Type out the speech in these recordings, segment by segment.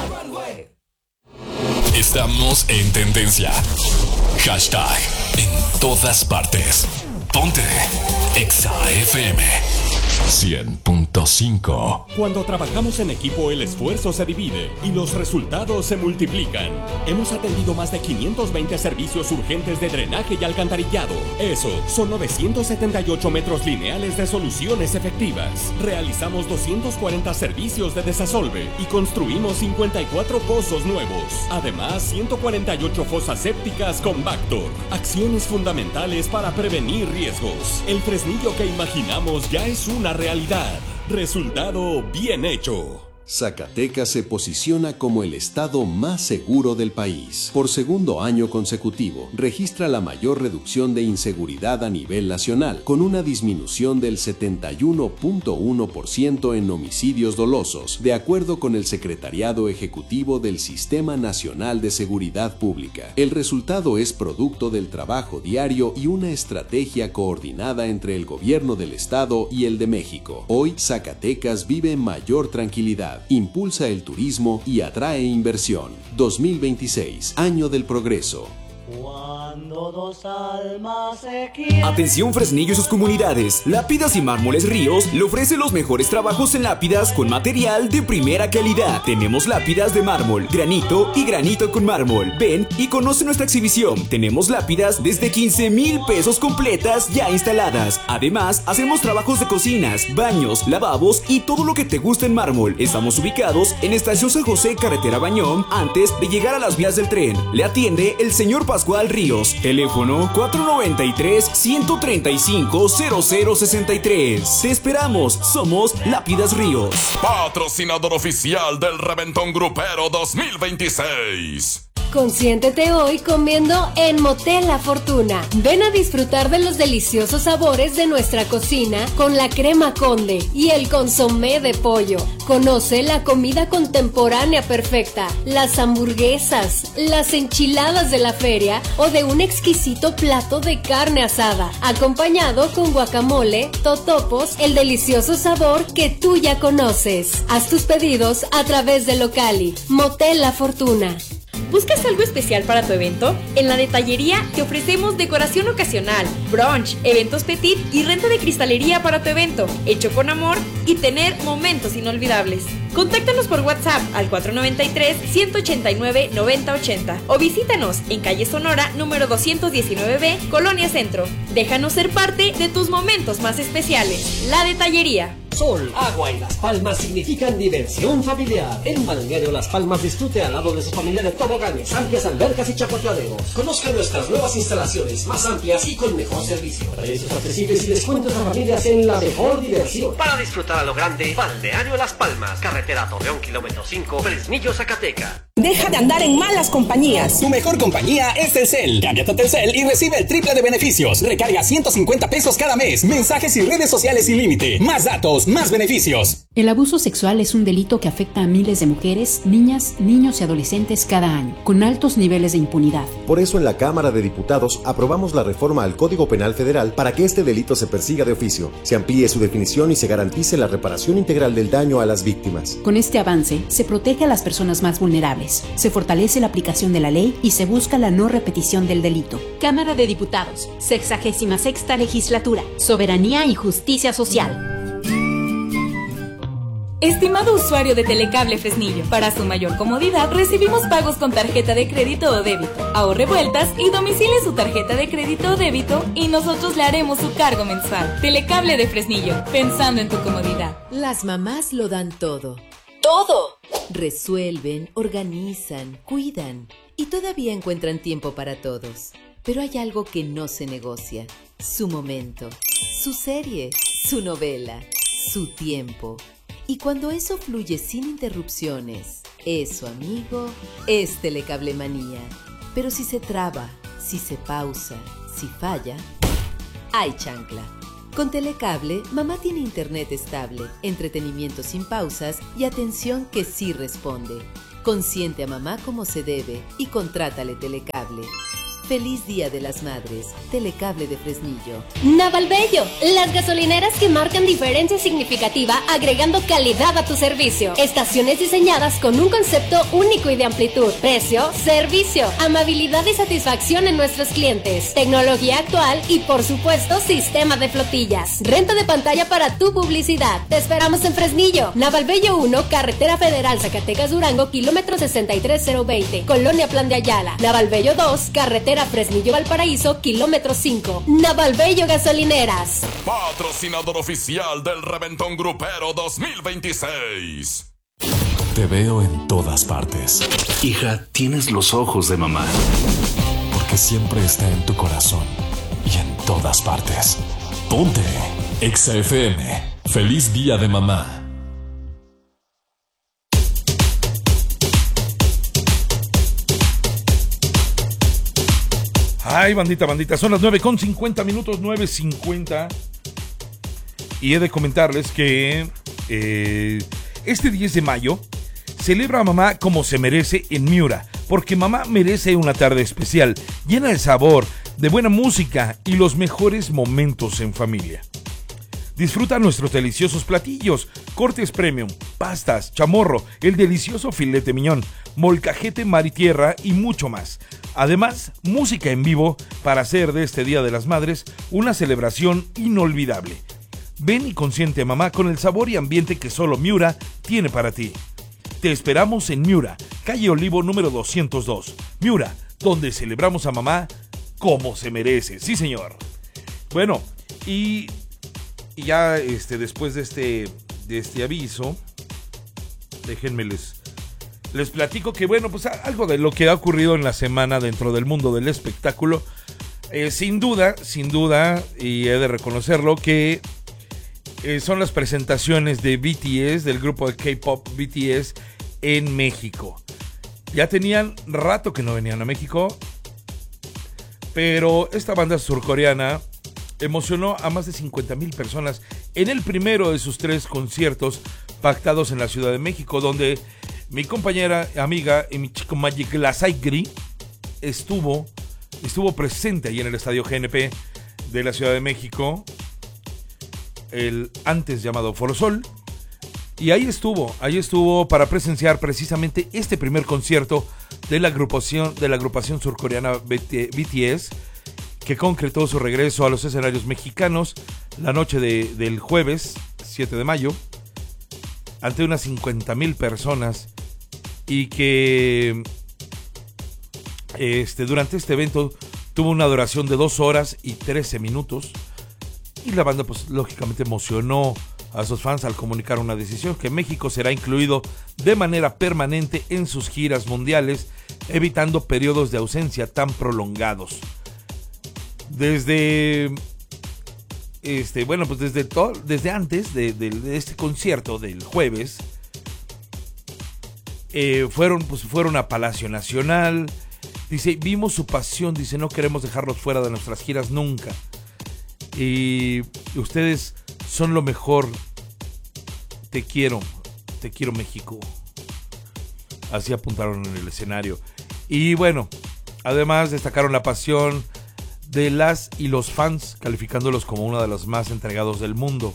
Estamos en tendencia. Hashtag en todas partes. Ponte Exa FM 100.5. Cuando trabajamos en equipo, el esfuerzo se divide y los resultados se multiplican. Hemos atendido más de 520 servicios urgentes de drenaje y alcantarillado. Eso son 978 metros lineales de soluciones efectivas. Realizamos 240 servicios de desasolve y construimos 54 pozos nuevos. Además, 148 fosas sépticas con Bactor. Acciones fundamentales para prevenir riesgos. El Fresnillo que imaginamos ya es una realidad. Resultado bien hecho. Zacatecas se posiciona como el estado más seguro del país. Por segundo año consecutivo, registra la mayor reducción de inseguridad a nivel nacional, con una disminución del 71.1% en homicidios dolosos, de acuerdo con el Secretariado Ejecutivo del Sistema Nacional de Seguridad Pública. El resultado es producto del trabajo diario y una estrategia coordinada entre el gobierno del estado y el de México. Hoy, Zacatecas vive mayor tranquilidad, impulsa el turismo y atrae inversión. 2026, Año del Progreso. Cuando dos almas se quieren. Atención Fresnillo y sus comunidades. Lápidas y Mármoles Ríos le ofrece los mejores trabajos en lápidas con material de primera calidad. Tenemos lápidas de mármol, granito y granito con mármol. Ven y conoce nuestra exhibición. Tenemos lápidas desde 15,000 pesos completas ya instaladas. Además, hacemos trabajos de cocinas, baños, lavabos y todo lo que te gusta en mármol. Estamos ubicados en Estación San José, Carretera Bañón, antes de llegar a las vías del tren. Le atiende el señor Pascual Ríos. Teléfono 493-135-0063. Te esperamos. Somos Lápidas Ríos. Patrocinador oficial del Reventón Grupero 2026. Consiéntete hoy comiendo en Motel La Fortuna. Ven a disfrutar de los deliciosos sabores de nuestra cocina con la crema Conde y el consomé de pollo. Conoce la comida contemporánea perfecta, las hamburguesas, las enchiladas de la feria o de un exquisito plato de carne asada, acompañado con guacamole, totopos, el delicioso sabor que tú ya conoces. Haz tus pedidos a través de Locali. Motel La Fortuna. ¿Buscas algo especial para tu evento? En la detallería te ofrecemos decoración ocasional, brunch, eventos petit y renta de cristalería para tu evento, hecho con amor y tener momentos inolvidables. Contáctanos por WhatsApp al 493-189-9080 o visítanos en calle Sonora número 219B, Colonia Centro. Déjanos ser parte de tus momentos más especiales. La detallería. Sol, agua y Las Palmas significan diversión familiar. En Balneario Las Palmas disfrute al lado de su familia de toboganes, amplias albercas y chapoteaderos. Conozca nuestras nuevas instalaciones, más amplias y con mejor servicio. Precios accesibles y descuentos a familias en la mejor diversión. Para disfrutar a lo grande, Balneario Las Palmas, carretera Torreón, kilómetro 5, Fresnillo, Zacatecas. Deja de andar en malas compañías. Tu mejor compañía es Telcel. Cámbiate a Telcel y recibe el triple de beneficios. Recarga 150 pesos cada mes. Mensajes y redes sociales sin límite. Más datos, más beneficios. El abuso sexual es un delito que afecta a miles de mujeres, niñas, niños y adolescentes cada año, con altos niveles de impunidad. Por eso en la Cámara de Diputados aprobamos la reforma al Código Penal Federal para que este delito se persiga de oficio, se amplíe su definición y se garantice la reparación integral del daño a las víctimas. Con este avance, se protege a las personas más vulnerables, se fortalece la aplicación de la ley y se busca la no repetición del delito. Cámara de Diputados, 66ª Legislatura, Soberanía y Justicia Social. Estimado usuario de Telecable Fresnillo, para su mayor comodidad recibimos pagos con tarjeta de crédito o débito. Ahorre vueltas y domicile su tarjeta de crédito o débito y nosotros le haremos su cargo mensual. Telecable de Fresnillo, pensando en tu comodidad. Las mamás lo dan todo. ¡Todo! Resuelven, organizan, cuidan y todavía encuentran tiempo para todos. Pero hay algo que no se negocia. Su momento, su serie, su novela, su tiempo. Y cuando eso fluye sin interrupciones, eso, amigo, es Telecablemanía. Pero si se traba, si se pausa, si falla, hay chancla. Con Telecable, mamá tiene internet estable, entretenimiento sin pausas y atención que sí responde. Consiente a mamá como se debe y contrátale Telecable. Feliz Día de las Madres. Telecable de Fresnillo. Navalbello, las gasolineras que marcan diferencia significativa agregando calidad a tu servicio. Estaciones diseñadas con un concepto único y de amplitud. Precio, servicio, amabilidad y satisfacción en nuestros clientes. Tecnología actual y por supuesto sistema de flotillas. Renta de pantalla para tu publicidad. Te esperamos en Fresnillo. Navalbello 1, Carretera Federal Zacatecas Durango, kilómetro 63020. Colonia Plan de Ayala. Navalbello 2, Carretera Fresnillo Valparaíso, kilómetro 5. Navalbello Gasolineras. Patrocinador oficial del Reventón Grupero 2026. Te veo en todas partes. Hija, tienes los ojos de mamá. Porque siempre está en tu corazón y en todas partes. Ponte Exa FM. Feliz Día de Mamá. Ay, bandita, son las 9:50 minutos, 9:50. Y he de comentarles que este 10 de mayo celebra a mamá como se merece en Miura, porque mamá merece una tarde especial, llena de sabor, de buena música y los mejores momentos en familia. Disfruta nuestros deliciosos platillos, cortes premium, pastas, chamorro, el delicioso filete miñón, molcajete mar y tierra y mucho más. Además, música en vivo para hacer de este Día de las Madres una celebración inolvidable. Ven y consiente a mamá con el sabor y ambiente que solo Miura tiene para ti. Te esperamos en Miura, calle Olivo número 202. Miura, donde celebramos a mamá como se merece. Sí, señor. Bueno, y ya después de este aviso, déjenme les platico que, bueno, pues algo de lo que ha ocurrido en la semana dentro del mundo del espectáculo, sin duda, y he de reconocerlo, que son las presentaciones de BTS, del grupo de K-pop BTS en México. Ya tenían rato que no venían a México, pero esta banda surcoreana emocionó a más de 50,000 personas en el primero de sus 3 conciertos pactados en la Ciudad de México, donde mi compañera, amiga y mi chico Magic Lasaigri estuvo presente ahí en el Estadio GNP de la Ciudad de México, el antes llamado Foro Sol, y ahí estuvo para presenciar precisamente este primer concierto de la agrupación surcoreana BTS, que concretó su regreso a los escenarios mexicanos la noche del jueves 7 de mayo ante unas 50,000 personas, y que durante este evento tuvo una duración de 2 horas y 13 minutos, y la banda pues lógicamente emocionó a sus fans al comunicar una decisión: que México será incluido de manera permanente en sus giras mundiales, evitando periodos de ausencia tan prolongados. Desde desde antes de este concierto del jueves, fueron a Palacio Nacional. Dice, vimos su pasión, dice, no queremos dejarlos fuera de nuestras giras nunca. Y ustedes son lo mejor. Te quiero México. Así apuntaron en el escenario. Y bueno, además destacaron la pasión de las y los fans, calificándolos como uno de los más entregados del mundo.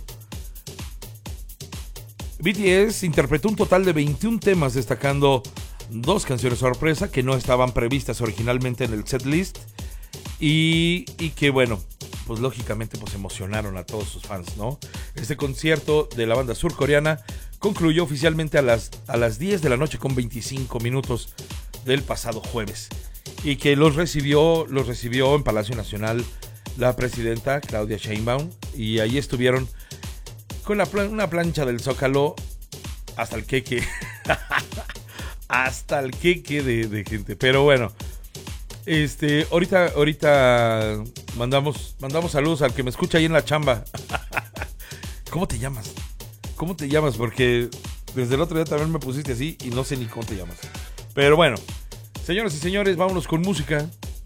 BTS interpretó un total de 21 temas, destacando 2 canciones sorpresa que no estaban previstas originalmente en el setlist, y que bueno, pues lógicamente pues emocionaron a todos sus fans, ¿no? Este concierto de la banda surcoreana concluyó oficialmente a las 10 de la noche con 25 minutos del pasado jueves, y que los recibió en Palacio Nacional la presidenta Claudia Sheinbaum, y ahí estuvieron con una plancha del Zócalo hasta el queque hasta el queque de gente. Pero bueno, ahorita mandamos saludos al que me escucha ahí en la chamba. ¿Cómo te llamas? Porque desde el otro día también me pusiste así y no sé ni cómo te llamas. Pero bueno, señoras y señores, vámonos con música.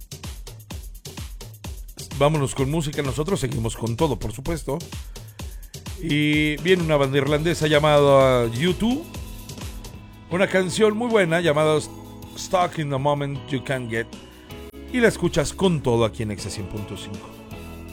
Nosotros seguimos con todo, por supuesto. Y viene una banda irlandesa llamada U2, una canción muy buena llamada Stuck in the Moment You Can't Get. y la escuchas con todo aquí en Exa 100.5.